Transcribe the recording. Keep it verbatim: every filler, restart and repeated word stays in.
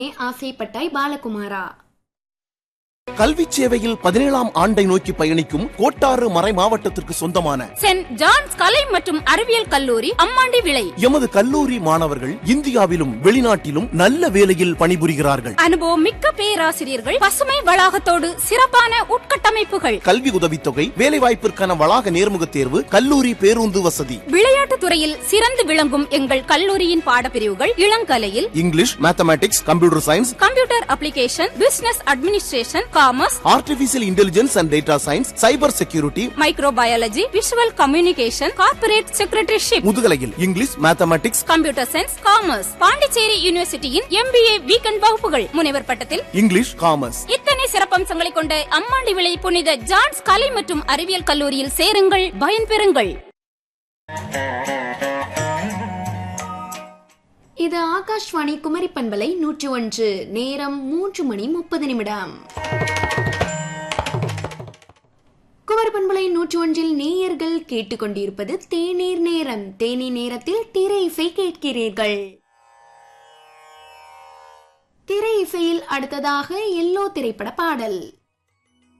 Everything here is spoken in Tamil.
ஆசைப்பட்டாய் பாலகுமாரா. கல்வி சேவையில் பதினேழாம் ஆண்டை நோக்கி பயணிக்கும் கோட்டாறு மறை மாவட்டத்திற்கு சொந்தமான சென்ட் ஜான்ஸ் கலை மற்றும் அறிவியல் கல்லூரி அம்மாண்டி விளை. எமது கல்லூரி மாணவர்கள் இந்தியாவிலும் வெளிநாட்டிலும் நல்ல வேலையில் பணிபுரிகிறார்கள். அனுபவம் மிக்க பேராசிரியர்கள், பசுமை வளாகத்தோடு சிறப்பான உட்கட்டமைப்புகள், கல்வி உதவித்தொகை, வேலைவாய்ப்பிற்கான வளாக நேர்முக தேர்வு, கல்லூரி பேருந்து வசதி. விளையாட்டு துறையில் சிறந்து விளங்கும் எங்கள் கல்லூரியின் பாடப்பிரிவுகள் இளங்கலையில் English, mathematics, computer science, computer application, business administration, commerce, artificial intelligence and data science, cyber security, microbiology, visual communication, corporate secretaryship, முதுகலையில் English, mathematics, computer science, commerce. Pondicherry யூனிவர்சிட்டியின் MBA weekend வகுப்புகள், முனைவர் பட்டத்தில் இங்கிலீஷ், காமர்ஸ். இத்தனை சிறப்பம்சங்களை கொண்ட அம்மாண்டி விளை புனித ஜான்ஸ் கலை மற்றும் அறிவியல் கல்லூரியில் சேருங்கள், பயன்பெறுங்கள். இது ஆகாஷ்வாணி குமரி பண்பலை நூற்றி ஒன்று. நேரம் மூன்று மணி முப்பது நிமிடம். குமரி பண்பலை நூற்றி ஒன்றில் நேயர்கள் கேட்டுக்கொண்டிருப்பது தேநீர் நேரம். தேநீர் நேரத்தில் திரை இசை கேட்கிறீர்கள். திரை இசையில் அடுத்ததாக எல்லோ திரைப்பட பாடல்.